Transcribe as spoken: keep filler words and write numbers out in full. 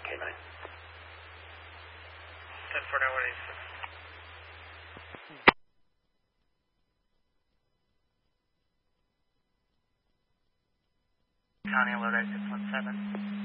K nine. ten four nine one eight six. County alert six one seven.